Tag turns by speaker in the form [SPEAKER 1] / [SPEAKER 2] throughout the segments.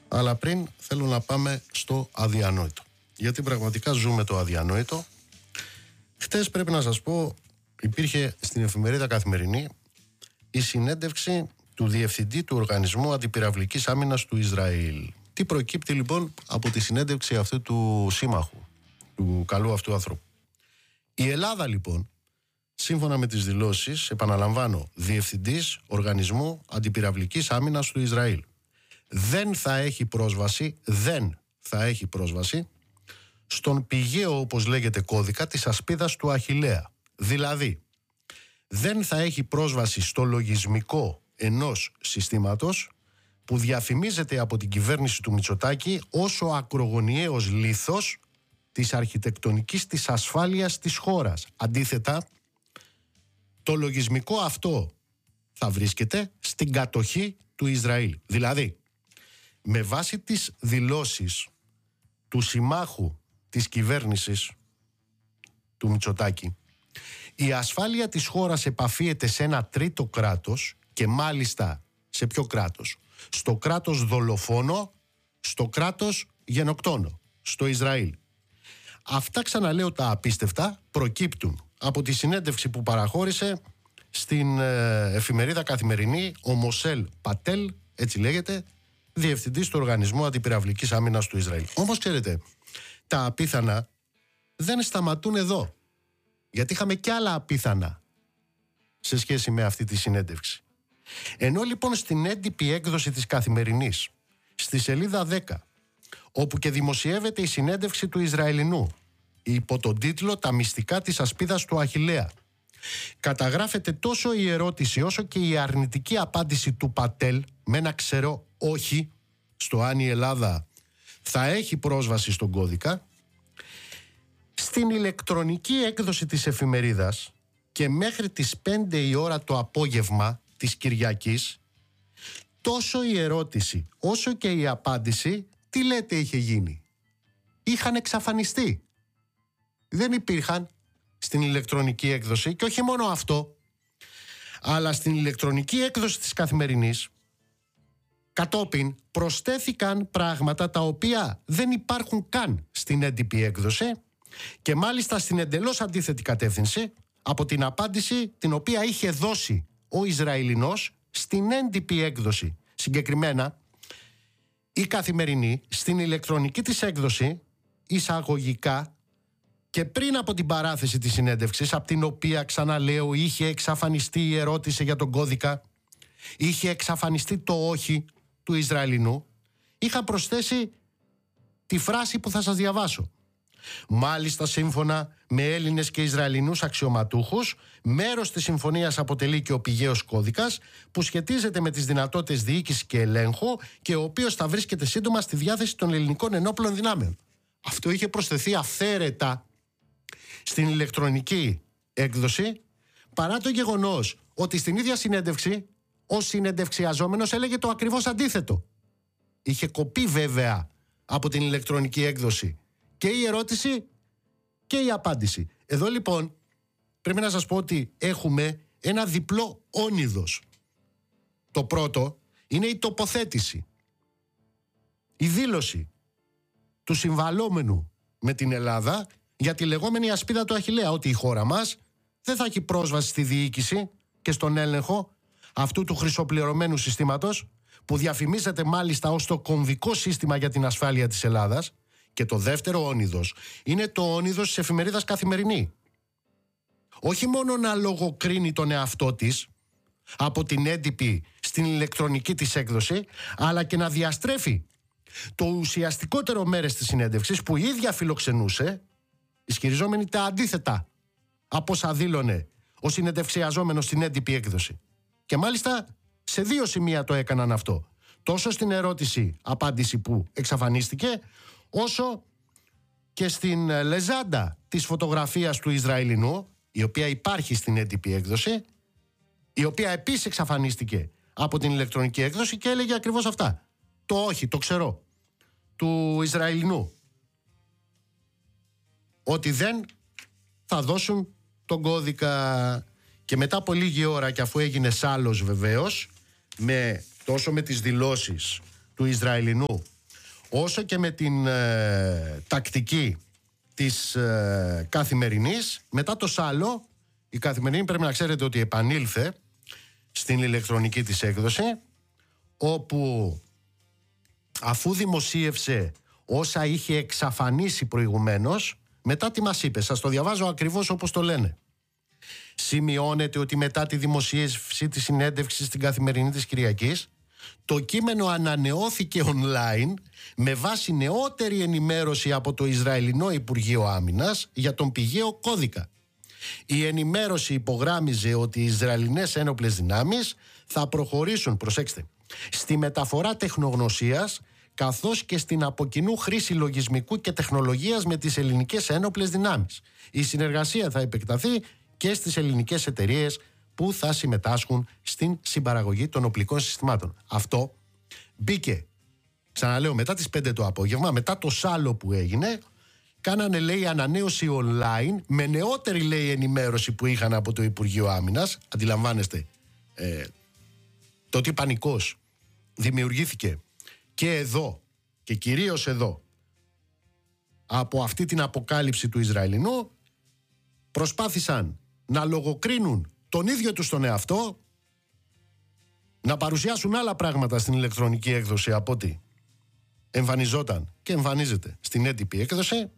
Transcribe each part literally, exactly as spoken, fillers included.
[SPEAKER 1] Αλλά πριν θέλω να πάμε στο αδιανόητο. Γιατί πραγματικά ζούμε το αδιανόητο. Χτες πρέπει να σας πω, υπήρχε στην εφημερίδα Καθημερινή η συνέντευξη του Διευθυντή του Οργανισμού Αντιπυραυλικής Άμυνας του Ισραήλ. Τι προκύπτει λοιπόν από τη συνέντευξη αυτού του σύμμαχου, του καλού αυτού άνθρωπου? Η Ελλάδα λοιπόν, σύμφωνα με τις δηλώσεις, επαναλαμβάνω, Διευθυντής Οργανισμού Αντιπυραυλικής Άμυνας του Ισραήλ, δεν θα έχει πρόσβαση, δεν θα έχει πρόσβαση στον πηγαίο, όπως λέγεται, κώδικα της ασπίδας του Αχιλλέα. Δηλαδή, δεν θα έχει πρόσβαση στο λογισμικό ενός συστήματος που διαφημίζεται από την κυβέρνηση του Μητσοτάκη ως ο ακρογωνιαίος λίθος της αρχιτεκτονικής της ασφάλειας της χώρας. Αντίθετα, το λογισμικό αυτό θα βρίσκεται στην κατοχή του Ισραήλ. Δηλαδή, με βάση τις δηλώσεις του συμμάχου της κυβέρνησης του Μητσοτάκη, η ασφάλεια της χώρας επαφίεται σε ένα τρίτο κράτος, και μάλιστα σε ποιο κράτος? Στο κράτος δολοφόνο, στο κράτος γενοκτόνο, στο Ισραήλ. Αυτά, ξαναλέω, τα απίστευτα προκύπτουν από τη συνέντευξη που παραχώρησε στην ε, εφημερίδα Καθημερινή ο Μοσέλ Πατέλ, έτσι λέγεται, Διευθυντής του Οργανισμού Αντιπυραυλικής Άμυνας του Ισραήλ. Όμως, ξέρετε, τα απίθανα δεν σταματούν εδώ. Γιατί είχαμε κι άλλα απίθανα σε σχέση με αυτή τη συνέντευξη. Ενώ λοιπόν στην έντυπη έκδοση της Καθημερινής, στη σελίδα δέκα, όπου και δημοσιεύεται η συνέντευξη του Ισραηλινού υπό τον τίτλο «Τα μυστικά της ασπίδας του Αχιλλέα», καταγράφεται τόσο η ερώτηση όσο και η αρνητική απάντηση του Πατέλ με ένα ξερό όχι στο αν η Ελλάδα θα έχει πρόσβαση στον κώδικα. Στην ηλεκτρονική έκδοση της εφημερίδας και μέχρι τις πέντε η ώρα το απόγευμα της Κυριακής, τόσο η ερώτηση όσο και η απάντηση, τι λέτε, είχε γίνει? Είχαν εξαφανιστεί. Δεν υπήρχαν στην ηλεκτρονική έκδοση, και όχι μόνο αυτό, αλλά στην ηλεκτρονική έκδοση της Καθημερινής κατόπιν προσθέθηκαν πράγματα τα οποία δεν υπάρχουν καν στην έντυπη έκδοση, και μάλιστα στην εντελώς αντίθετη κατεύθυνση από την απάντηση την οποία είχε δώσει ο Ισραηλινός στην έντυπη έκδοση. Συγκεκριμένα, η Καθημερινή στην ηλεκτρονική της έκδοση εισαγωγικά και πριν από την παράθεση της συνέντευξης, από την οποία, ξαναλέω, είχε εξαφανιστεί η ερώτηση για τον κώδικα, είχε εξαφανιστεί το όχι του Ισραηλινού, είχα προσθέσει τη φράση που θα σας διαβάσω. Μάλιστα, σύμφωνα με Έλληνες και Ισραηλινούς αξιωματούχους, μέρος της συμφωνίας αποτελεί και ο πηγαίος κώδικας που σχετίζεται με τις δυνατότητες διοίκησης και ελέγχου και ο οποίος θα βρίσκεται σύντομα στη διάθεση των ελληνικών ενόπλων δυνάμεων. Αυτό είχε προσθεθεί αυθαίρετα στην ηλεκτρονική έκδοση, παρά το γεγονός ότι στην ίδια συνέντευξη ο συνεντευξιαζόμενος έλεγε το ακριβώς αντίθετο. Είχε κοπεί βέβαια από την ηλεκτρονική έκδοση και η ερώτηση και η απάντηση. Εδώ λοιπόν πρέπει να σας πω ότι έχουμε ένα διπλό όνειδος. Το πρώτο είναι η τοποθέτηση, η δήλωση του συμβαλόμενου με την Ελλάδα για τη λεγόμενη ασπίδα του Αχιλλέα, ότι η χώρα μας δεν θα έχει πρόσβαση στη διοίκηση και στον έλεγχο αυτού του χρυσοπληρωμένου συστήματος που διαφημίζεται μάλιστα ως το κομβικό σύστημα για την ασφάλεια της Ελλάδας. Και το δεύτερο όνειδος είναι το όνειδος της εφημερίδας Καθημερινή. Όχι μόνο να λογοκρίνει τον εαυτό της από την έντυπη στην ηλεκτρονική της έκδοση, αλλά και να διαστρέφει το ουσιαστικότερο μέρος της συνέντευξης που η ίδια φιλοξενούσε, ισχυριζόμενη τα αντίθετα από όσα δήλωνε ο συνεντευξιαζόμενος στην έντυπη έκδοση. Και μάλιστα σε δύο σημεία το έκαναν αυτό. Τόσο στην ερώτηση-απάντηση που εξαφανίστηκε, όσο και στην λεζάντα της φωτογραφίας του Ισραηλινού, η οποία υπάρχει στην έντυπη έκδοση, η οποία επίσης εξαφανίστηκε από την ηλεκτρονική έκδοση και έλεγε ακριβώς αυτά. Το όχι, το ξερό του Ισραηλινού, ότι δεν θα δώσουν τον κώδικα. Και μετά από λίγη ώρα, και αφού έγινε σάλος βεβαίως, με, τόσο με τις δηλώσεις του Ισραηλινού όσο και με την ε, τακτική της ε, Καθημερινής. Μετά το Σάλο, η Καθημερινή πρέπει να ξέρετε ότι επανήλθε στην ηλεκτρονική της έκδοση, όπου αφού δημοσίευσε όσα είχε εξαφανίσει προηγουμένως, μετά τι μας είπε, σας το διαβάζω ακριβώς όπως το λένε. Σημειώνεται ότι μετά τη δημοσίευση της συνέντευξης στην Καθημερινή της Κυριακής, το κείμενο ανανεώθηκε online με βάση νεότερη ενημέρωση από το Ισραηλινό Υπουργείο Άμυνας για τον πηγαίο κώδικα. Η ενημέρωση υπογράμμιζε ότι οι Ισραηλινές ένοπλες δυνάμεις θα προχωρήσουν, προσέξτε, στη μεταφορά τεχνογνωσίας καθώς και στην από κοινού χρήση λογισμικού και τεχνολογίας με τις ελληνικές ένοπλες δυνάμεις. Η συνεργασία θα επεκταθεί και στις ελληνικές εταιρείες που θα συμμετάσχουν στην συμπαραγωγή των οπλικών συστημάτων. Αυτό μπήκε, ξαναλέω, μετά τις πέντε το απόγευμα, μετά το Σάλο που έγινε. Κάνανε, λέει, ανανέωση online με νεότερη, λέει, ενημέρωση που είχαν από το Υπουργείο Άμυνας. Αντιλαμβάνεστε ε, το τι πανικός δημιουργήθηκε και εδώ και κυρίως εδώ από αυτή την αποκάλυψη του Ισραηλινού. Προσπάθησαν να λογοκρίνουν τον ίδιο τους τον εαυτό, να παρουσιάσουν άλλα πράγματα στην ηλεκτρονική έκδοση από ό,τι εμφανιζόταν και εμφανίζεται στην έντυπη έκδοση,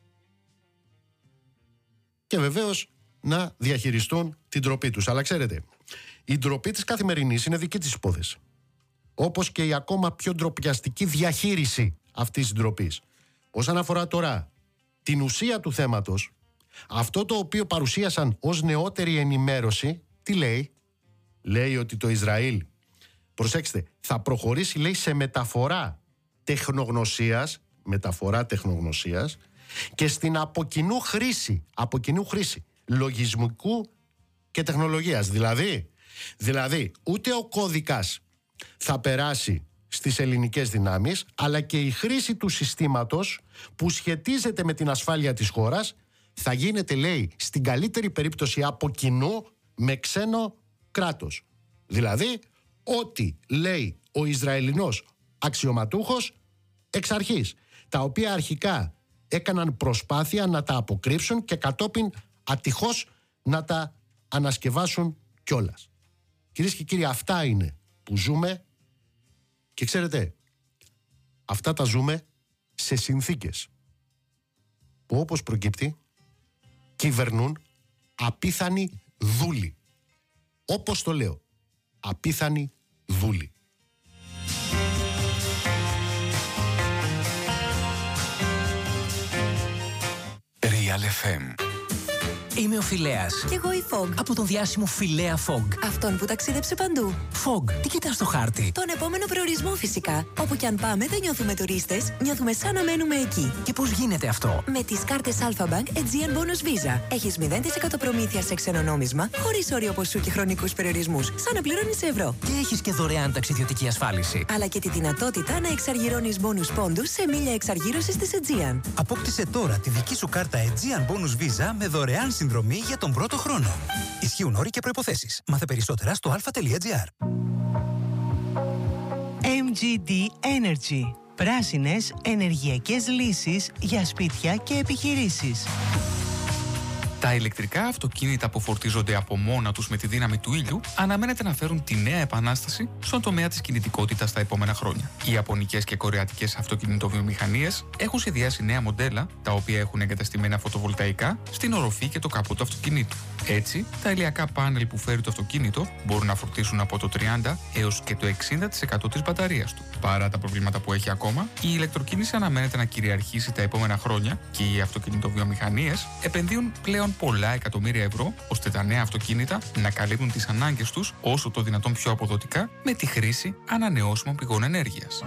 [SPEAKER 1] και βεβαίως να διαχειριστούν την ντροπή τους. Αλλά ξέρετε, η ντροπή της Καθημερινής είναι δική της υπόθεση, όπως και η ακόμα πιο ντροπιαστική διαχείριση αυτής της ντροπής. Όσον αφορά τώρα την ουσία του θέματος, αυτό το οποίο παρουσίασαν ως νεότερη ενημέρωση, τι λέει? Λέει ότι το Ισραήλ, προσέξτε, θα προχωρήσει, λέει, σε μεταφορά τεχνογνωσίας, μεταφορά τεχνογνωσίας και στην αποκοινού χρήση, αποκοινού χρήση λογισμικού και τεχνολογίας. Δηλαδή, δηλαδή, ούτε ο κώδικας θα περάσει στις ελληνικές δυνάμεις, αλλά και η χρήση του συστήματος που σχετίζεται με την ασφάλεια της χώρας θα γίνεται, λέει, στην καλύτερη περίπτωση από κοινού με ξένο κράτος. Δηλαδή, ό,τι λέει ο Ισραηλινός αξιωματούχος εξ αρχής, τα οποία αρχικά έκαναν προσπάθεια να τα αποκρύψουν και κατόπιν ατυχώς να τα ανασκευάσουν κιόλας. Κυρίες και κύριοι, αυτά είναι που ζούμε, και ξέρετε, αυτά τα ζούμε σε συνθήκες που, όπως προκύπτει, κυβερνούν απίθανοι δούλοι. Όπως το λέω, απίθανοι δούλοι.
[SPEAKER 2] Real εφ εμ. Είμαι ο Φιλέας.
[SPEAKER 3] Κι εγώ η Fog.
[SPEAKER 2] Από τον διάσημο Φιλέα Fog.
[SPEAKER 3] Αυτόν που ταξίδεψε παντού.
[SPEAKER 2] Fog, τι κοιτάς στο χάρτη?
[SPEAKER 3] Τον επόμενο προορισμό, φυσικά. Όπου κι αν πάμε, δεν νιώθουμε τουρίστες, νιώθουμε σαν να μένουμε εκεί.
[SPEAKER 2] Και πώς γίνεται αυτό?
[SPEAKER 3] Με τις κάρτες Alpha Bank Aegean Bonus Visa. Έχεις μηδέν τοις εκατό προμήθεια σε ξένο νόμισμα, χωρίς όριο ποσού και χρονικούς περιορισμούς. Σαν να πληρώνεις ευρώ.
[SPEAKER 2] Και έχεις και δωρεάν ταξιδιωτική ασφάλιση.
[SPEAKER 3] Αλλά και τη δυνατότητα να εξαργυρώνεις bonus πόντους σε μίλια εξαργύρωσης της Aegean.
[SPEAKER 4] Απόκτησε τώρα τη δική σου κάρτα Aegean Bonus Visa με δωρεάν συνδρομή για τον πρώτο χρόνο. Ισχύουν όροι και προϋποθέσεις. Μάθε περισσότερα στο αλφα τελεία τζι άρ.
[SPEAKER 5] εμ τζι ντι Energy. Πράσινες ενεργειακές λύσεις για σπίτια και επιχειρήσεις.
[SPEAKER 6] Τα ηλεκτρικά αυτοκίνητα που φορτίζονται από μόνα τους με τη δύναμη του ήλιου αναμένεται να φέρουν τη νέα επανάσταση στον τομέα της κινητικότητας τα επόμενα χρόνια. Οι ιαπωνικές και κορεατικές αυτοκινητοβιομηχανίες έχουν σχεδιάσει νέα μοντέλα, τα οποία έχουν εγκαταστημένα φωτοβολταϊκά στην οροφή και το καπό του αυτοκινήτου. Έτσι, τα ηλιακά πάνελ που φέρει το αυτοκίνητο μπορούν να φορτίσουν από το τριάντα έως και το εξήντα τοις εκατό της μπαταρίας του. Παρά τα προβλήματα που έχει ακόμα, η ηλεκτροκίνηση αναμένεται να κυριαρχήσει τα επόμενα χρόνια και οι αυτοκινητοβιομηχανίες επενδύουν πλέον πολλά εκατομμύρια ευρώ ώστε τα νέα αυτοκίνητα να καλύπτουν τις ανάγκες τους όσο το δυνατόν πιο αποδοτικά με τη χρήση ανανεώσιμων πηγών ενέργειας.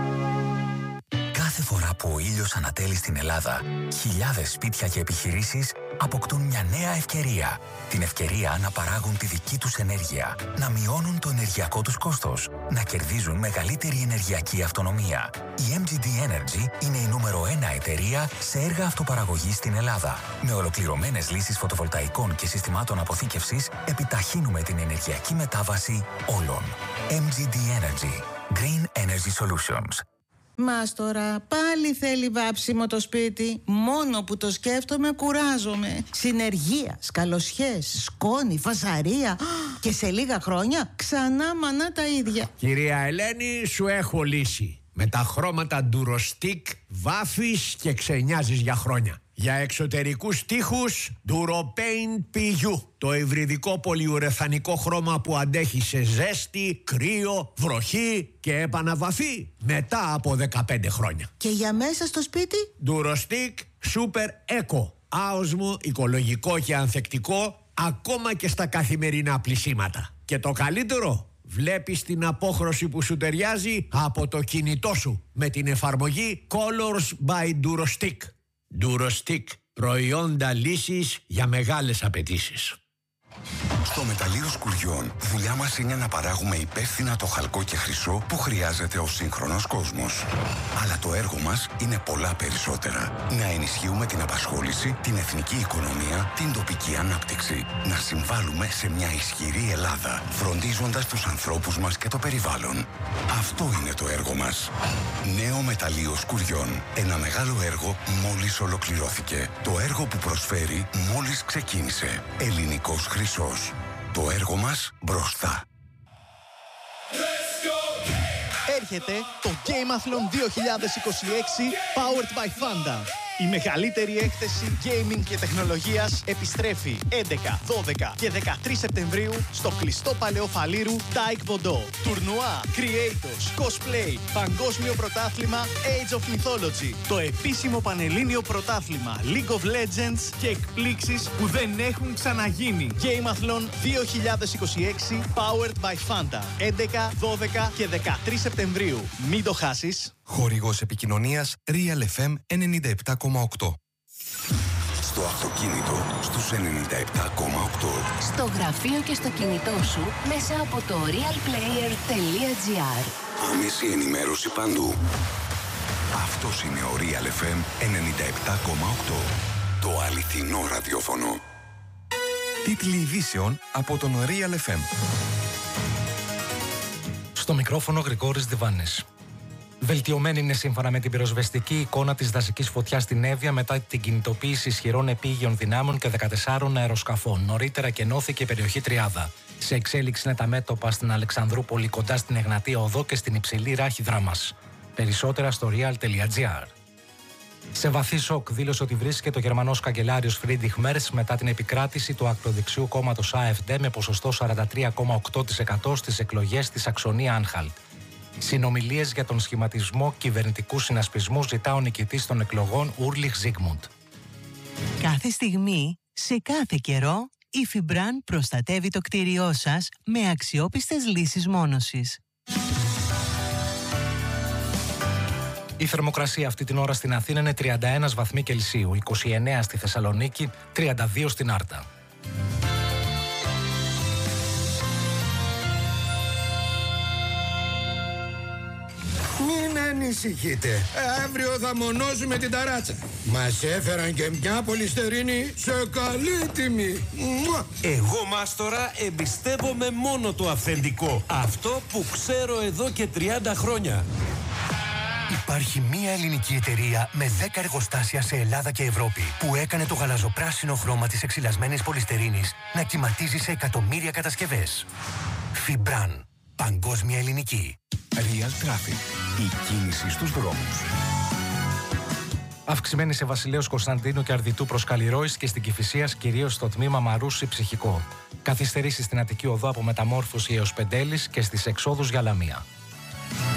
[SPEAKER 2] Κάθε φορά που ο ήλιος ανατέλει στην Ελλάδα, χιλιάδες σπίτια και επιχειρήσεις αποκτούν μια νέα ευκαιρία. Την ευκαιρία να παράγουν τη δική τους ενέργεια, να μειώνουν το ενεργειακό τους κόστος, να κερδίζουν μεγαλύτερη ενεργειακή αυτονομία. Η εμ τζι ντι Energy είναι η νούμερο ένα εταιρεία σε έργα αυτοπαραγωγής στην Ελλάδα. Με ολοκληρωμένες λύσεις φωτοβολταϊκών και συστημάτων αποθήκευσης, επιταχύνουμε την ενεργειακή μετάβαση όλων. εμ τζι ντι Energy. Green Energy Solutions.
[SPEAKER 7] Μάστορα, πάλι θέλει βάψιμο το σπίτι. Μόνο που το σκέφτομαι κουράζομαι. Συνεργεία, καλοσιές, σκόνη, φασαρία. Και σε λίγα χρόνια ξανά μανά τα ίδια.
[SPEAKER 8] Κυρία Ελένη, σου έχω λύση. Με τα χρώματα Durostic βάφεις και ξενιάζεις για χρόνια. Για εξωτερικούς τοίχους Duropaint πι γιου. Το υβριδικό πολυουρεθανικό χρώμα που αντέχει σε ζέστη, κρύο, βροχή και επαναβαφή μετά από δεκαπέντε χρόνια.
[SPEAKER 7] Και για μέσα στο σπίτι?
[SPEAKER 8] Durostic Super Eco. Άοσμο, οικολογικό και ανθεκτικό ακόμα και στα καθημερινά πλυσίματα. Και το καλύτερο, βλέπεις την απόχρωση που σου ταιριάζει από το κινητό σου με την εφαρμογή Colors by Durostic. Durostic, προϊόντα λύσης για μεγάλες απαιτήσεις.
[SPEAKER 2] Στο μεταλλείο Σκουριών, δουλειά μας είναι να παράγουμε υπεύθυνα το χαλκό και χρυσό που χρειάζεται ο σύγχρονος κόσμος. Αλλά το έργο μας είναι πολλά περισσότερα. Να ενισχύουμε την απασχόληση, την εθνική οικονομία, την τοπική ανάπτυξη. Να συμβάλλουμε σε μια ισχυρή Ελλάδα, φροντίζοντας τους ανθρώπους μας και το περιβάλλον. Αυτό είναι το έργο μας. Νέο μεταλλείο Σκουριών. Ένα μεγάλο έργο μόλις ολοκληρώθηκε. Το έργο που προσφέρει μόλις ξεκίνησε. Ελληνικός χρυσός. Το έργο μας μπροστά.
[SPEAKER 9] Έρχεται το Gameathlon δύο χιλιάδες είκοσι έξι Powered by Fanda. Η μεγαλύτερη έκθεση gaming και τεχνολογίας επιστρέφει έντεκα, δώδεκα και δεκατρείς Σεπτεμβρίου στο κλειστό παλαιό Φαλήρου Taekwondo. Τουρνουά, Creators, Cosplay, παγκόσμιο πρωτάθλημα Age of Mythology, το επίσημο πανελλήνιο πρωτάθλημα League of Legends και εκπλήξεις που δεν έχουν ξαναγίνει. Gameathlon δύο χιλιάδες είκοσι έξι Powered by Fanda. έντεκα, δώδεκα και δεκατρείς Σεπτεμβρίου. Μην το χάσεις.
[SPEAKER 10] Χορηγός επικοινωνίας Real εφ εμ ενενήντα επτά κόμμα οκτώ.
[SPEAKER 2] Στο αυτοκίνητο στους ενενήντα επτά κόμμα οκτώ.
[SPEAKER 11] Στο γραφείο και στο κινητό σου μέσα από το realplayer τελεία gr.
[SPEAKER 2] Άμεση ενημέρωση παντού. Αυτός είναι ο Real εφ εμ ενενήντα επτά κόμμα οκτώ. Το αληθινό ραδιόφωνο.
[SPEAKER 10] Τίτλοι ειδήσεων από τον Real εφ εμ.
[SPEAKER 12] Στο μικρόφωνο Γρηγόρης Διβάνης. Βελτιωμένη είναι σύμφωνα με την πυροσβεστική εικόνα της δασικής φωτιάς στην Εύβοια μετά την κινητοποίηση ισχυρών επίγειων δυνάμεων και δεκατεσσάρων αεροσκαφών. Νωρίτερα κενώθηκε η περιοχή Τριάδα. Σε εξέλιξη είναι τα μέτωπα στην Αλεξανδρούπολη κοντά στην Εγνατία Οδό και στην υψηλή ράχη Δράμας. Περισσότερα στο real τελεία gr. Σε βαθύ σοκ δήλωσε ότι βρίσκεται ο Γερμανός καγκελάριος Φρίντριχ Μέρτς μετά την επικράτηση του ακροδεξιού κόμματος AfD με ποσοστό σαράντα τρία κόμμα οκτώ τοις εκατό στις εκλογές στη Σαξονία-Άνχαλτ. Συνομιλίες για τον σχηματισμό κυβερνητικού συνασπισμού ζητά ο νικητής των εκλογών Ούρλιχ Ζίγμουντ.
[SPEAKER 5] Κάθε στιγμή, σε κάθε καιρό, η Φιμπραν προστατεύει το κτίριό σας με αξιόπιστες λύσεις μόνωσης.
[SPEAKER 12] Η θερμοκρασία αυτή την ώρα στην Αθήνα είναι τριάντα ένα βαθμοί Κελσίου, είκοσι εννέα στη Θεσσαλονίκη, τριάντα δύο στην Άρτα.
[SPEAKER 13] Μην ανησυχείτε, αύριο θα μονώσουμε την ταράτσα. Μας έφεραν και μια πολυστερίνη σε καλή τιμή.
[SPEAKER 14] Εγώ, Μάστορα, εμπιστεύομαι μόνο το αυθεντικό. Αυτό που ξέρω εδώ και τριάντα χρόνια.
[SPEAKER 15] Υπάρχει μία ελληνική εταιρεία με δέκα εργοστάσια σε Ελλάδα και Ευρώπη που έκανε το γαλαζοπράσινο χρώμα της εξυλασμένης πολυστερίνης να κυματίζει σε εκατομμύρια κατασκευές. Φιμπραν. Παγκόσμια ελληνική.
[SPEAKER 2] Real Traffic. Η κίνηση στους δρόμους.
[SPEAKER 12] Αυξημένη σε Βασιλέως Κωνσταντίνου και Αρδιτού προς Καλλιρόης και στην Κηφισίας, κυρίως στο τμήμα Μαρούσι Ψυχικό. Καθυστερήσεις στην Αττική Οδό από Μεταμόρφωση έως Πεντέλης και στις εξόδους για Λαμία.